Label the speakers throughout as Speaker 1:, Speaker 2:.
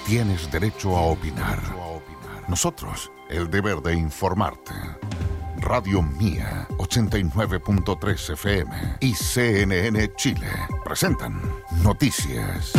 Speaker 1: tienes derecho a opinar. Nosotros, el deber de informarte. Radio Mía, 89.3 FM y CNN Chile presentan Noticias.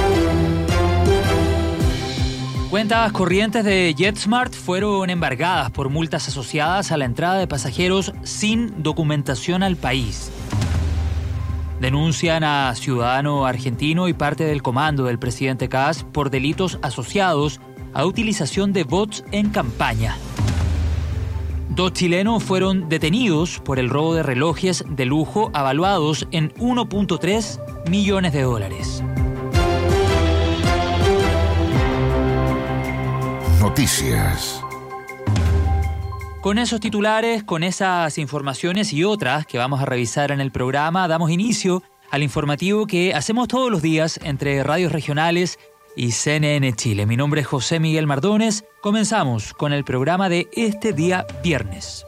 Speaker 2: Cuentas corrientes de JetSmart fueron embargadas por multas asociadas a la entrada de pasajeros sin documentación al país. Denuncian a ciudadano argentino y parte del comando del presidente Kast por delitos asociados a utilización de bots en campaña. 2 chilenos fueron detenidos por el robo de relojes de lujo avaluados en $1.3 millones.
Speaker 1: Noticias.
Speaker 2: Con esos titulares, con esas informaciones y otras que vamos a revisar en el programa, damos inicio al informativo que hacemos todos los días entre radios regionales y CNN Chile. Mi nombre es José Miguel Mardones. Comenzamos con el programa de este día viernes.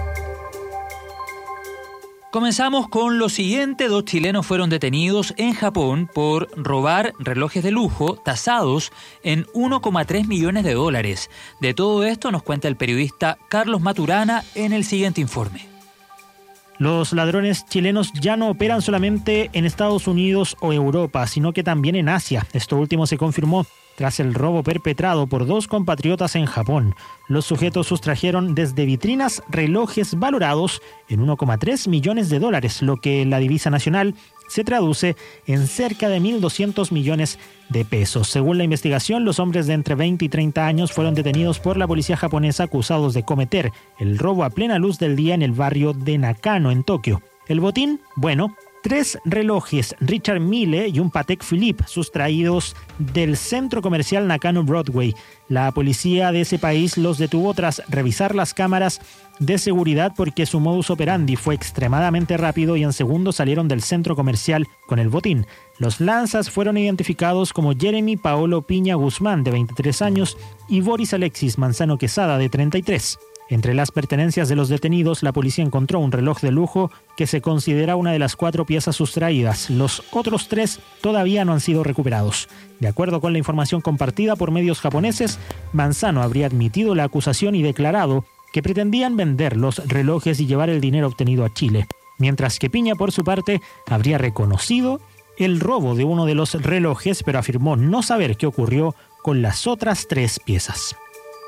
Speaker 2: Comenzamos con lo siguiente. 2 chilenos fueron detenidos en Japón por robar relojes de lujo tasados en $1.3 millones. De todo esto nos cuenta el periodista Carlos Maturana en el siguiente informe.
Speaker 3: Los ladrones chilenos ya no operan solamente en Estados Unidos o Europa, sino que también en Asia. Esto último se confirmó tras el robo perpetrado por 2 compatriotas en Japón. Los sujetos sustrajeron desde vitrinas relojes valorados en $1.3 millones, lo que en la divisa nacional se traduce en cerca de 1.200 millones de pesos. Según la investigación, los hombres de entre 20 y 30 años fueron detenidos por la policía japonesa acusados de cometer el robo a plena luz del día en el barrio de Nakano, en Tokio. El botín, 3 relojes Richard Mille y un Patek Philippe sustraídos del centro comercial Nakano Broadway. La policía de ese país los detuvo tras revisar las cámaras de seguridad porque su modus operandi fue extremadamente rápido y en segundos salieron del centro comercial con el botín. Los lanzas fueron identificados como Jeremy Paolo Piña Guzmán, de 23 años, y Boris Alexis Manzano Quesada, de 33. Entre las pertenencias de los detenidos, la policía encontró un reloj de lujo que se considera una de las 4 piezas sustraídas. Los otros 3 todavía no han sido recuperados. De acuerdo con la información compartida por medios japoneses, Manzano habría admitido la acusación y declarado que pretendían vender los relojes y llevar el dinero obtenido a Chile, mientras que Piña, por su parte, habría reconocido el robo de uno de los relojes, pero afirmó no saber qué ocurrió con las otras 3 piezas.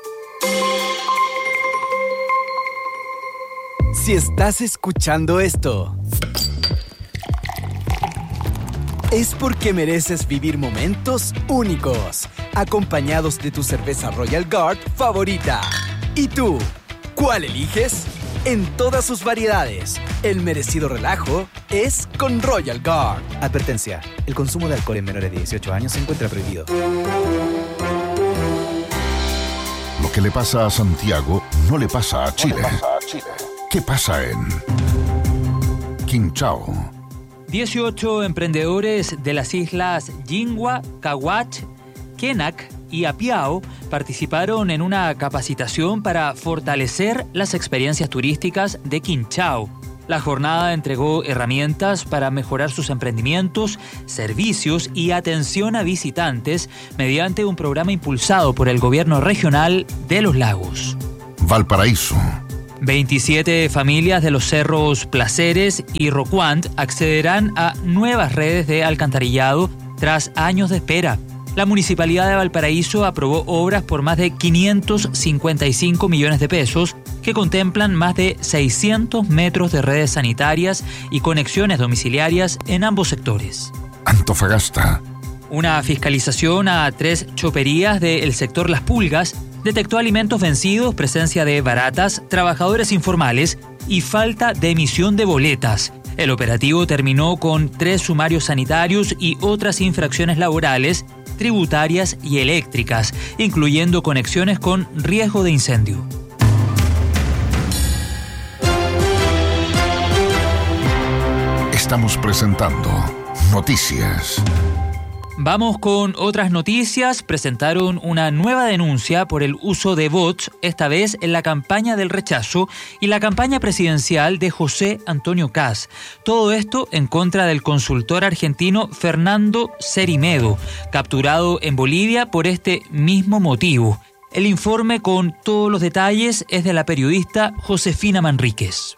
Speaker 4: Si estás escuchando esto, es porque mereces vivir momentos únicos, acompañados de tu cerveza Royal Guard favorita. ¿Y tú? ¿Cuál eliges? En todas sus variedades, el merecido relajo es con Royal Guard. Advertencia: el consumo de alcohol en menores de 18 años se encuentra prohibido.
Speaker 1: Lo que le pasa a Santiago no le pasa a Chile. ¿Qué pasa en Quinchao?
Speaker 2: 18 emprendedores de las islas Yingua, Cahuach, Quenac y Apiao participaron en una capacitación para fortalecer las experiencias turísticas de Quinchao. La jornada entregó herramientas para mejorar sus emprendimientos, servicios y atención a visitantes mediante un programa impulsado por el gobierno regional de Los Lagos.
Speaker 1: Valparaíso.
Speaker 2: 27 familias de los cerros Placeres y Rocuant accederán a nuevas redes de alcantarillado tras años de espera. La Municipalidad de Valparaíso aprobó obras por más de 555 millones de pesos que contemplan más de 600 metros de redes sanitarias y conexiones domiciliarias en ambos sectores.
Speaker 1: Antofagasta.
Speaker 2: Una fiscalización a 3 choperías del sector Las Pulgas detectó alimentos vencidos, presencia de baratas, trabajadores informales y falta de emisión de boletas. El operativo terminó con 3 sumarios sanitarios y otras infracciones laborales, tributarias y eléctricas, incluyendo conexiones con riesgo de incendio.
Speaker 1: Estamos presentando Noticias.
Speaker 2: Vamos con otras noticias. Presentaron una nueva denuncia por el uso de bots, esta vez en la campaña del rechazo y la campaña presidencial de José Antonio Kast. Todo esto en contra del consultor argentino Fernando Cerimedo, capturado en Bolivia por este mismo motivo. El informe con todos los detalles es de la periodista Josefina Manríquez.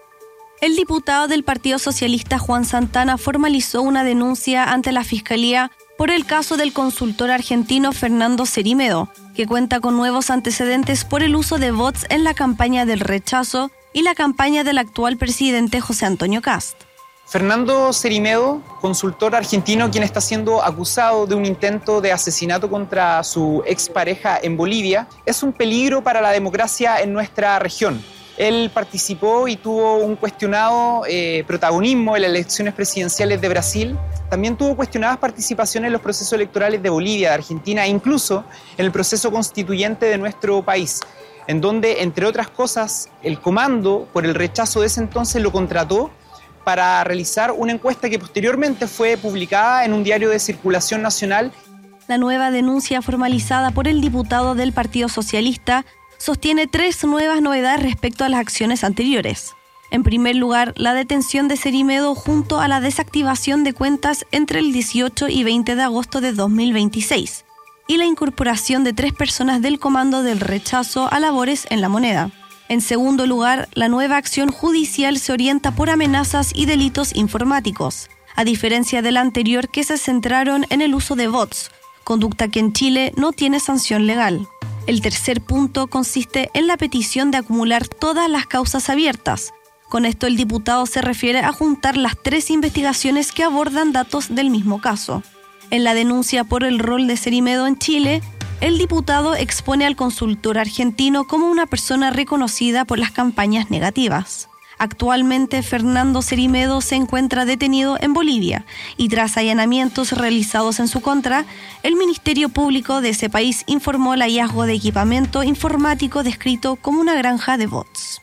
Speaker 5: El diputado del Partido Socialista Juan Santana formalizó una denuncia ante la Fiscalía por el caso del consultor argentino Fernando Cerimedo, que cuenta con nuevos antecedentes por el uso de bots en la campaña del rechazo y la campaña del actual presidente José Antonio Kast.
Speaker 6: Fernando Cerimedo, consultor argentino, quien está siendo acusado de un intento de asesinato contra su expareja en Bolivia, es un peligro para la democracia en nuestra región. Él participó y tuvo un cuestionado protagonismo en las elecciones presidenciales de Brasil. También tuvo cuestionadas participaciones en los procesos electorales de Bolivia, de Argentina e incluso en el proceso constituyente de nuestro país, en donde, entre otras cosas, el comando por el rechazo de ese entonces lo contrató para realizar una encuesta que posteriormente fue publicada en un diario de circulación nacional.
Speaker 5: La nueva denuncia formalizada por el diputado del Partido Socialista sostiene 3 nuevas novedades respecto a las acciones anteriores. En primer lugar, la detención de Cerimedo junto a la desactivación de cuentas entre el 18 y 20 de agosto de 2026 y la incorporación de 3 personas del comando del rechazo a labores en La Moneda. En segundo lugar, la nueva acción judicial se orienta por amenazas y delitos informáticos, a diferencia de la anterior que se centraron en el uso de bots, conducta que en Chile no tiene sanción legal. El tercer punto consiste en la petición de acumular todas las causas abiertas. Con esto el diputado se refiere a juntar las 3 investigaciones que abordan datos del mismo caso. En la denuncia por el rol de Cerimedo en Chile, el diputado expone al consultor argentino como una persona reconocida por las campañas negativas. Actualmente, Fernando Cerimedo se encuentra detenido en Bolivia y tras allanamientos realizados en su contra, el Ministerio Público de ese país informó el hallazgo de equipamiento informático descrito como una granja de bots.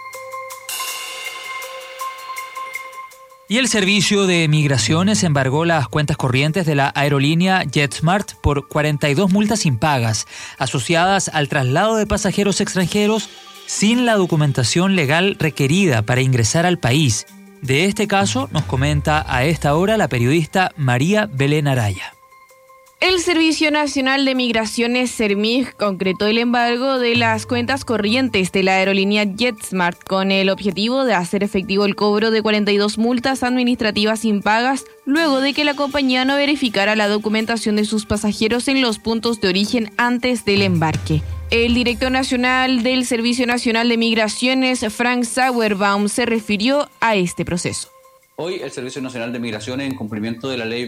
Speaker 2: Y el Servicio de Migraciones embargó las cuentas corrientes de la aerolínea JetSmart por 42 multas impagas asociadas al traslado de pasajeros extranjeros sin la documentación legal requerida para ingresar al país. De este caso nos comenta a esta hora la periodista María Belén Araya.
Speaker 7: El Servicio Nacional de Migraciones, SERMIG, concretó el embargo de las cuentas corrientes de la aerolínea JetSmart con el objetivo de hacer efectivo el cobro de 42 multas administrativas impagas luego de que la compañía no verificara la documentación de sus pasajeros en los puntos de origen antes del embarque. El director nacional del Servicio Nacional de Migraciones, Frank Sauerbaum, se refirió a este proceso.
Speaker 8: Hoy el Servicio Nacional de Migraciones, en cumplimiento de la Ley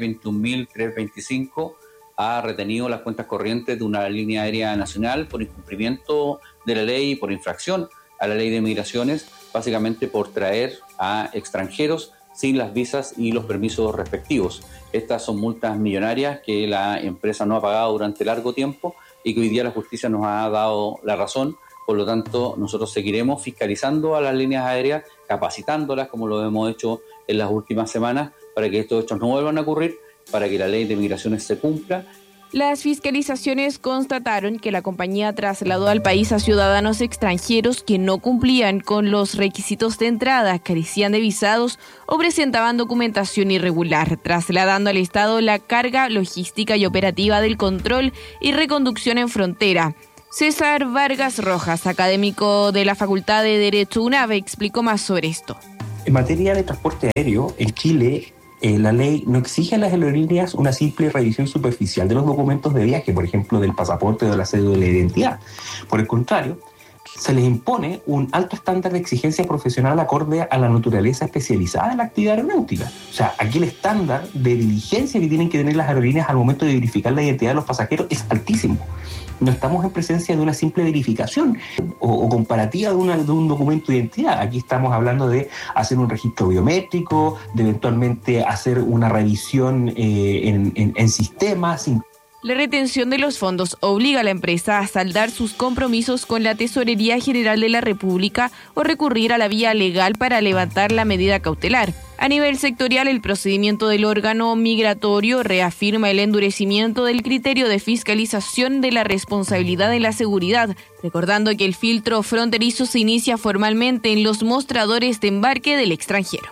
Speaker 8: 21.325, ha retenido las cuentas corrientes de una línea aérea nacional por incumplimiento de la ley y por infracción a la ley de migraciones, básicamente por traer a extranjeros sin las visas y los permisos respectivos. Estas son multas millonarias que la empresa no ha pagado durante largo tiempo y que hoy día la justicia nos ha dado la razón. Por lo tanto, nosotros seguiremos fiscalizando a las líneas aéreas, capacitándolas como lo hemos hecho en las últimas semanas para que estos hechos no vuelvan a ocurrir, para que la ley de migraciones se cumpla.
Speaker 7: Las fiscalizaciones constataron que la compañía trasladó al país a ciudadanos extranjeros que no cumplían con los requisitos de entrada, carecían de visados o presentaban documentación irregular, trasladando al Estado la carga logística y operativa del control y reconducción en frontera. César Vargas Rojas, académico de la Facultad de Derecho UNAV, explicó más sobre esto.
Speaker 9: En materia de transporte aéreo, en Chile, la ley no exige a las aerolíneas una simple revisión superficial de los documentos de viaje, por ejemplo, del pasaporte o de la cédula de identidad. Por el contrario, se les impone un alto estándar de exigencia profesional acorde a la naturaleza especializada de la actividad aeronáutica. O sea, aquí el estándar de diligencia que tienen que tener las aerolíneas al momento de verificar la identidad de los pasajeros es altísimo. No estamos en presencia de una simple verificación o comparativa de un documento de identidad. Aquí estamos hablando de hacer un registro biométrico, de eventualmente hacer una revisión en sistemas.
Speaker 7: La retención de los fondos obliga a la empresa a saldar sus compromisos con la Tesorería General de la República o recurrir a la vía legal para levantar la medida cautelar. A nivel sectorial, el procedimiento del órgano migratorio reafirma el endurecimiento del criterio de fiscalización de la responsabilidad de la seguridad, recordando que el filtro fronterizo se inicia formalmente en los mostradores de embarque del extranjero.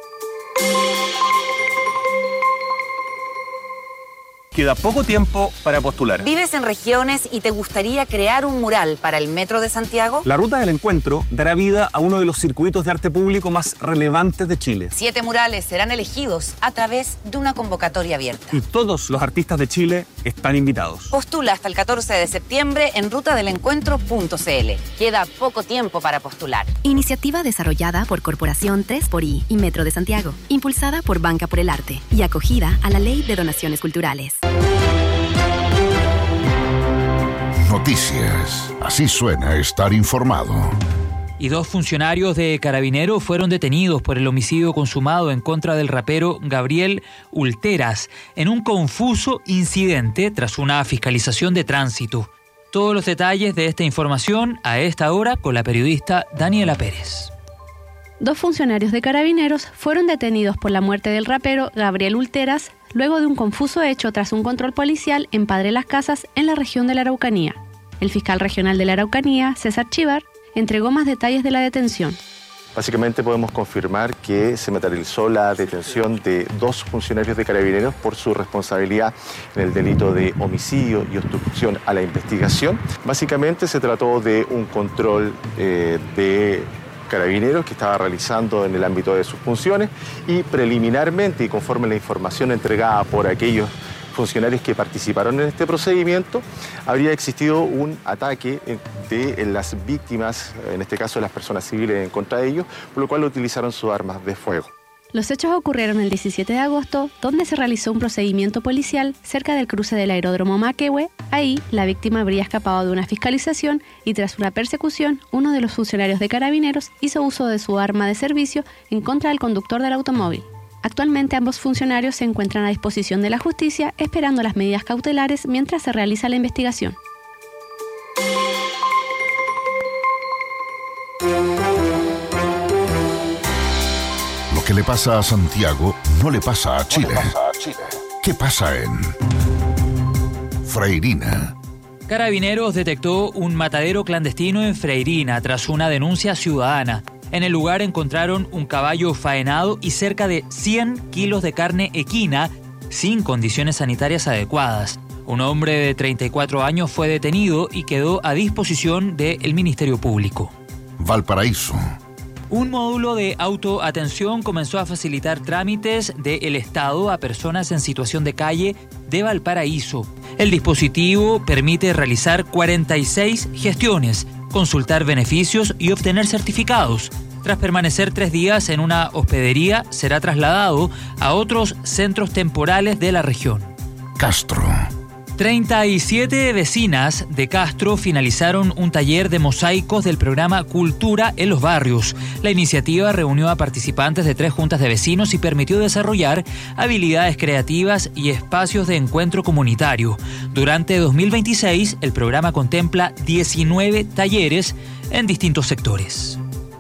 Speaker 10: Queda poco tiempo para postular.
Speaker 11: ¿Vives en regiones y te gustaría crear un mural para el Metro de Santiago?
Speaker 10: La Ruta del Encuentro dará vida a uno de los circuitos de arte público más relevantes de Chile.
Speaker 11: 7 murales serán elegidos a través de una convocatoria abierta.
Speaker 10: Y todos los artistas de Chile están invitados.
Speaker 11: Postula hasta el 14 de septiembre en rutadelencuentro.cl. Queda poco tiempo para postular.
Speaker 12: Iniciativa desarrollada por Corporación 3xI y Metro de Santiago, impulsada por Banca por el Arte y acogida a la Ley de Donaciones Culturales.
Speaker 1: Noticias. Así suena estar informado.
Speaker 2: Y 2 funcionarios de Carabineros fueron detenidos por el homicidio consumado en contra del rapero Gabriel Ulteras en un confuso incidente tras una fiscalización de tránsito. Todos los detalles de esta información a esta hora con la periodista Daniela Pérez.
Speaker 13: 2 funcionarios de Carabineros fueron detenidos por la muerte del rapero Gabriel Ulteras luego de un confuso hecho tras un control policial en Padre Las Casas, en la región de la Araucanía. El fiscal regional de la Araucanía, César Chivar, entregó más detalles de la detención.
Speaker 14: Básicamente podemos confirmar que se materializó la detención de 2 funcionarios de Carabineros por su responsabilidad en el delito de homicidio y obstrucción a la investigación. Básicamente se trató de un control de Carabineros que estaba realizando en el ámbito de sus funciones y preliminarmente y conforme a la información entregada por aquellos funcionarios que participaron en este procedimiento, habría existido un ataque de las víctimas, en este caso de las personas civiles en contra de ellos, por lo cual utilizaron sus armas de fuego.
Speaker 13: Los hechos ocurrieron el 17 de agosto, donde se realizó un procedimiento policial cerca del cruce del aeródromo Maquehue. Ahí, la víctima habría escapado de una fiscalización y tras una persecución, uno de los funcionarios de Carabineros hizo uso de su arma de servicio en contra del conductor del automóvil. Actualmente ambos funcionarios se encuentran a disposición de la justicia esperando las medidas cautelares mientras se realiza la investigación.
Speaker 1: Lo que le pasa a Santiago no le pasa a Chile. ¿Qué pasa en Freirina?
Speaker 2: Carabineros detectó un matadero clandestino en Freirina tras una denuncia ciudadana. En el lugar encontraron un caballo faenado y cerca de 100 kilos de carne equina sin condiciones sanitarias adecuadas. Un hombre de 34 años fue detenido y quedó a disposición del Ministerio Público.
Speaker 1: Valparaíso.
Speaker 2: Un módulo de autoatención comenzó a facilitar trámites del Estado a personas en situación de calle de Valparaíso. El dispositivo permite realizar 46 gestiones, consultar beneficios y obtener certificados. Tras permanecer 3 días en una hospedería, será trasladado a otros centros temporales de la región.
Speaker 1: Castro.
Speaker 2: 37 vecinas de Castro finalizaron un taller de mosaicos del programa Cultura en los Barrios. La iniciativa reunió a participantes de 3 juntas de vecinos y permitió desarrollar habilidades creativas y espacios de encuentro comunitario. Durante 2026, el programa contempla 19 talleres en distintos sectores.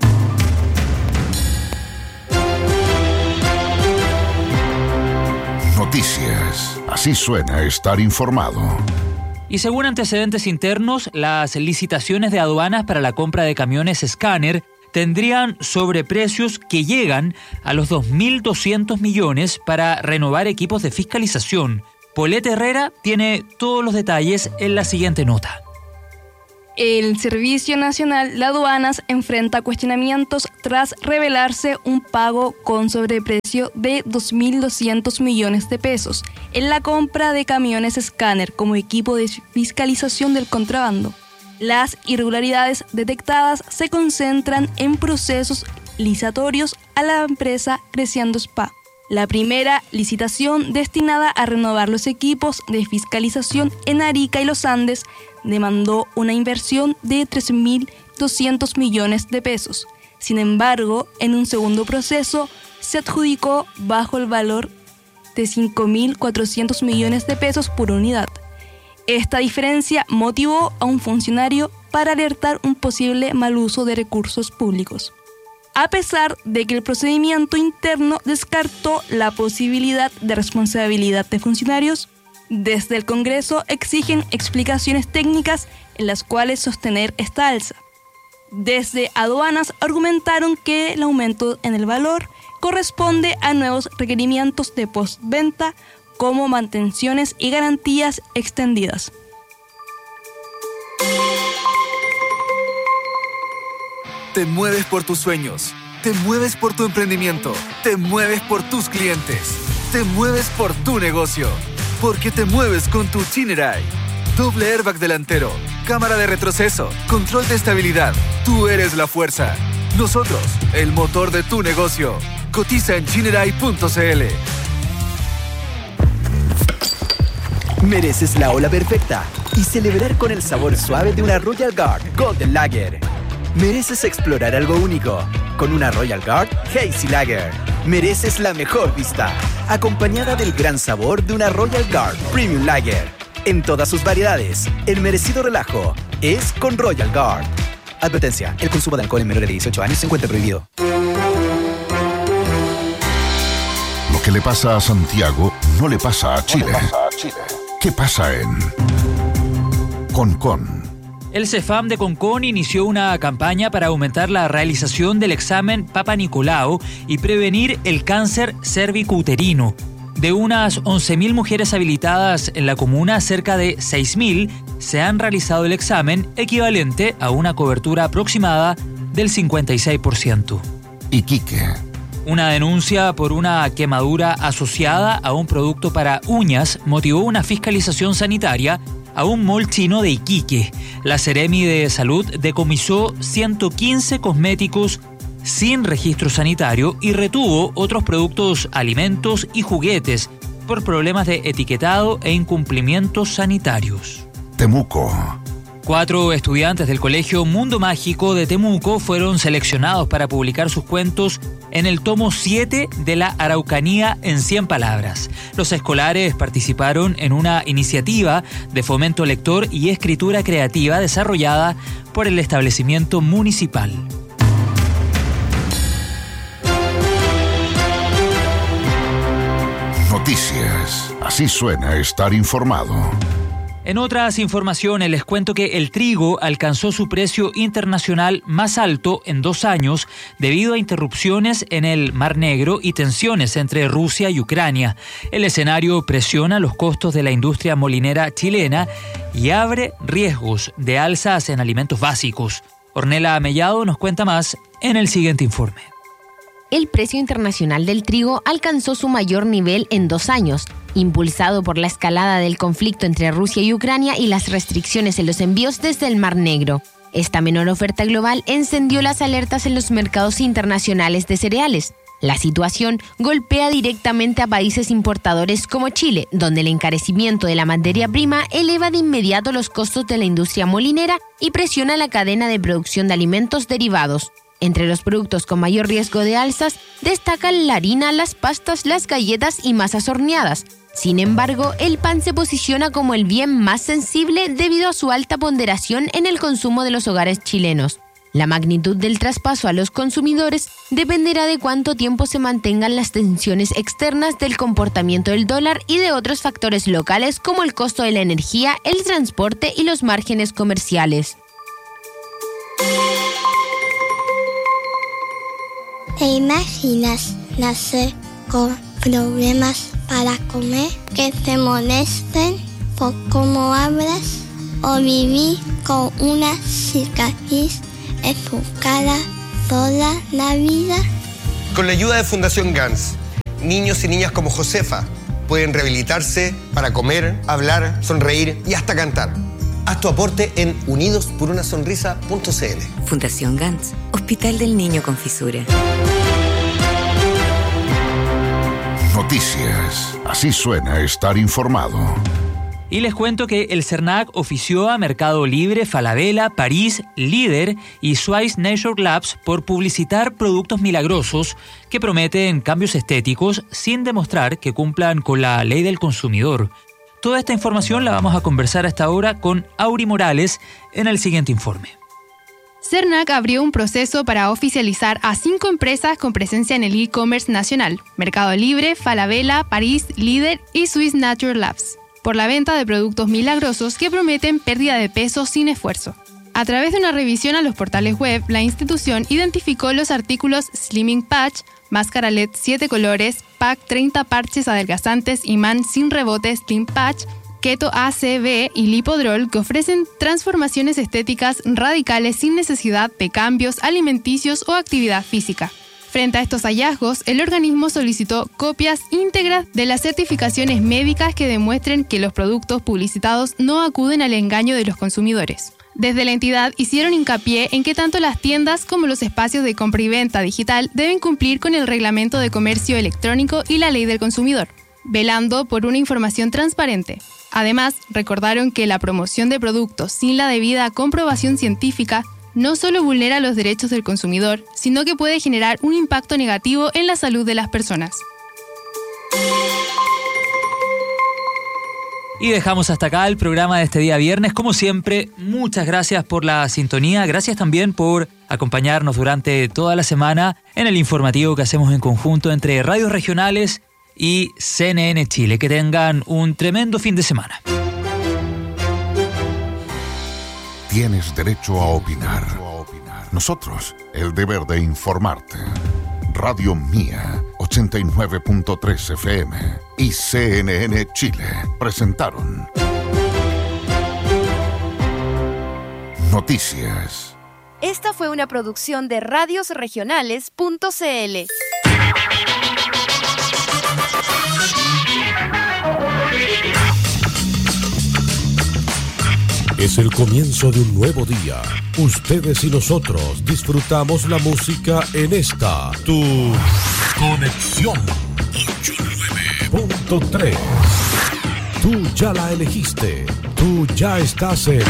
Speaker 1: Noticias. Así suena estar informado.
Speaker 2: Y según antecedentes internos, las licitaciones de aduanas para la compra de camiones escáner tendrían sobreprecios que llegan a los 2.200 millones para renovar equipos de fiscalización. Paulette Herrera tiene todos los detalles en la siguiente nota.
Speaker 15: El Servicio Nacional de Aduanas enfrenta cuestionamientos tras revelarse un pago con sobreprecio de 2.200 millones de pesos en la compra de camiones escáner como equipo de fiscalización del contrabando. Las irregularidades detectadas se concentran en procesos licitatorios a la empresa Creciendo Spa. La primera licitación destinada a renovar los equipos de fiscalización en Arica y los Andes demandó una inversión de 3.200 millones de pesos. Sin embargo, en un segundo proceso se adjudicó bajo el valor de 5.400 millones de pesos por unidad. Esta diferencia motivó a un funcionario para alertar un posible mal uso de recursos públicos. A pesar de que el procedimiento interno descartó la posibilidad de responsabilidad de funcionarios, desde el Congreso exigen explicaciones técnicas en las cuales sostener esta alza. Desde aduanas argumentaron que el aumento en el valor corresponde a nuevos requerimientos de postventa como mantenciones y garantías extendidas.
Speaker 16: Te mueves por tus sueños, te mueves por tu emprendimiento, te mueves por tus clientes, te mueves por tu negocio, porque te mueves con tu Chinerai. Doble airbag delantero, cámara de retroceso, control de estabilidad. Tú eres la fuerza. Nosotros, el motor de tu negocio. Cotiza en Chinerai.cl.
Speaker 4: Mereces la ola perfecta y celebrar con el sabor suave de una Royal Guard Golden Lager. Mereces explorar algo único con una Royal Guard Hazy Lager. Mereces la mejor vista, acompañada del gran sabor de una Royal Guard Premium Lager. En todas sus variedades, el merecido relajo es con Royal Guard. Advertencia, el consumo de alcohol en menores de 18 años se encuentra prohibido.
Speaker 1: Lo que le pasa a Santiago no le pasa a Chile. ¿Qué pasa en Concón?
Speaker 2: El CEFAM de Concón inició una campaña para aumentar la realización del examen Papa Nicolau y prevenir el cáncer cérvico-uterino. De unas 11.000 mujeres habilitadas en la comuna, cerca de 6.000 se han realizado el examen, equivalente a una cobertura aproximada del 56%.
Speaker 1: Iquique.
Speaker 2: Una denuncia por una quemadura asociada a un producto para uñas motivó una fiscalización sanitaria a un mall chino de Iquique. La Seremi de Salud decomisó 115 cosméticos sin registro sanitario y retuvo otros productos, alimentos y juguetes por problemas de etiquetado e incumplimientos sanitarios.
Speaker 1: Temuco.
Speaker 2: 4 estudiantes del Colegio Mundo Mágico de Temuco fueron seleccionados para publicar sus cuentos en el tomo 7 de la Araucanía en 100 palabras. Los escolares participaron en una iniciativa de fomento lector y escritura creativa desarrollada por el establecimiento municipal.
Speaker 1: Noticias. Así suena estar informado.
Speaker 2: En otras informaciones les cuento que el trigo alcanzó su precio internacional más alto en 2 años debido a interrupciones en el Mar Negro y tensiones entre Rusia y Ucrania. El escenario presiona los costos de la industria molinera chilena y abre riesgos de alzas en alimentos básicos. Ornella Mellado nos cuenta más en el siguiente informe.
Speaker 17: El precio internacional del trigo alcanzó su mayor nivel en 2 años, impulsado por la escalada del conflicto entre Rusia y Ucrania y las restricciones en los envíos desde el Mar Negro. Esta menor oferta global encendió las alertas en los mercados internacionales de cereales. La situación golpea directamente a países importadores como Chile, donde el encarecimiento de la materia prima eleva de inmediato los costos de la industria molinera y presiona la cadena de producción de alimentos derivados. Entre los productos con mayor riesgo de alzas destacan la harina, las pastas, las galletas y masas horneadas. Sin embargo, el pan se posiciona como el bien más sensible debido a su alta ponderación en el consumo de los hogares chilenos. La magnitud del traspaso a los consumidores dependerá de cuánto tiempo se mantengan las tensiones externas, del comportamiento del dólar y de otros factores locales como el costo de la energía, el transporte y los márgenes comerciales.
Speaker 18: ¿Te imaginas nacer con problemas para comer, que te molesten por cómo hablas, o vivir con una cicatriz en tu cara toda la vida?
Speaker 19: Con la ayuda de Fundación GANS, niños y niñas como Josefa pueden rehabilitarse para comer, hablar, sonreír y hasta cantar. Haz tu aporte en unidosporunasonrisa.cl.
Speaker 20: Fundación GANS, Hospital del Niño con Fisura.
Speaker 1: Noticias. Así suena estar informado.
Speaker 2: Y les cuento que el CERNAC ofició a Mercado Libre, Falabella, París, Líder y Swiss Nature Labs por publicitar productos milagrosos que prometen cambios estéticos sin demostrar que cumplan con la ley del consumidor. Toda esta información la vamos a conversar a esta hora con Auri Morales en el siguiente informe.
Speaker 21: Cernac abrió un proceso para oficializar a 5 empresas con presencia en el e-commerce nacional: Mercado Libre, Falabella, París, Líder y Swiss Nature Labs, por la venta de productos milagrosos que prometen pérdida de peso sin esfuerzo. A través de una revisión a los portales web, la institución identificó los artículos Slimming Patch, Máscara LED 7 colores, Pack 30 parches adelgazantes y Man sin rebote Slim Patch, Keto ACV y Lipodrol, que ofrecen transformaciones estéticas radicales sin necesidad de cambios alimenticios o actividad física. Frente a estos hallazgos, el organismo solicitó copias íntegras de las certificaciones médicas que demuestren que los productos publicitados no acuden al engaño de los consumidores. Desde la entidad hicieron hincapié en que tanto las tiendas como los espacios de compra y venta digital deben cumplir con el Reglamento de Comercio Electrónico y la Ley del Consumidor, velando por una información transparente. Además, recordaron que la promoción de productos sin la debida comprobación científica no solo vulnera los derechos del consumidor, sino que puede generar un impacto negativo en la salud de las personas.
Speaker 2: Y dejamos hasta acá el programa de este día viernes. Como siempre, muchas gracias por la sintonía. Gracias también por acompañarnos durante toda la semana en el informativo que hacemos en conjunto entre radios regionales y CNN Chile. Que tengan un tremendo fin de semana.
Speaker 1: Tienes derecho a opinar. Nosotros, el deber de informarte. Radio Mía, 89.3 FM y CNN Chile presentaron Noticias.
Speaker 22: Esta fue una producción de radiosregionales.cl.
Speaker 23: Es el comienzo de un nuevo día. Ustedes y nosotros disfrutamos la música en esta, tu Conexión 89.3. Tú ya la elegiste. Tú ya estás en